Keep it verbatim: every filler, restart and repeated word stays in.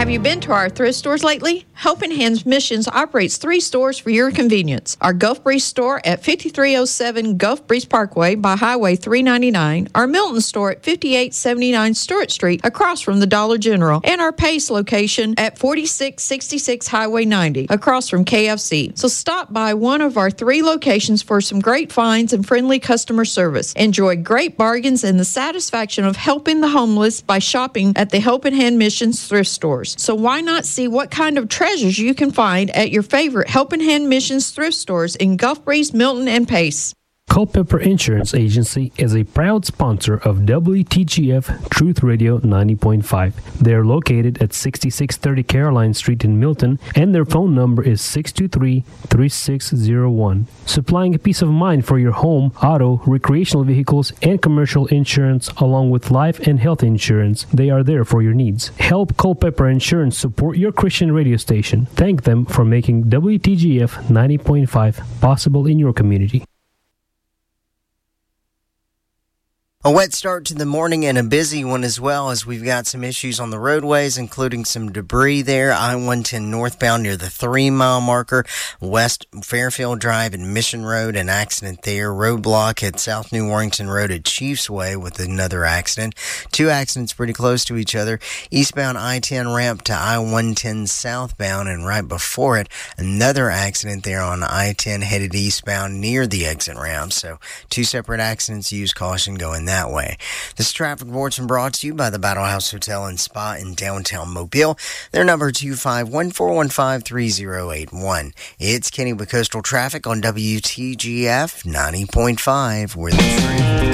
Have you been to our thrift stores lately? Helping Hands Missions operates three stores for your convenience. Our Gulf Breeze store at fifty-three oh seven Gulf Breeze Parkway by Highway three ninety-nine, our Milton store at fifty-eight seventy-nine Stewart Street across from the Dollar General, and our Pace location at forty-six sixty-six Highway ninety across from K F C. So stop by one of our three locations for some great finds and friendly customer service. Enjoy great bargains and the satisfaction of helping the homeless by shopping at the Helping Hand Missions thrift stores. So why not see what kind of treasures you can find at your favorite Helping Hand Missions thrift stores in Gulf Breeze, Milton, and Pace. Culpeper Insurance Agency is a proud sponsor of W T G F Truth Radio ninety point five. They are located at sixty-six thirty Caroline Street in Milton, and their phone number is six two three, three six zero one. Supplying a peace of mind for your home, auto, recreational vehicles, and commercial insurance, along with life and health insurance, they are there for your needs. Help Culpeper Insurance support your Christian radio station. Thank them for making W T G F ninety point five possible in your community. A wet start to the morning and a busy one as well, as we've got some issues on the roadways, including some debris there. I one ten northbound near the three-mile marker, West Fairfield Drive and Mission Road, an accident there. Roadblock at South New Warrington Road at Chiefs Way with another accident. Two accidents pretty close to each other. Eastbound I ten ramp to I one ten southbound, and right before it, another accident there on I ten headed eastbound near the exit ramp. So two separate accidents. Use caution going that way. This traffic bulletin brought to you by the Battle House Hotel and Spa in downtown Mobile. Their number two five one, four one five, three zero eight one. It's Kenny with Coastal Traffic on W T G F ninety point five. We're the truth.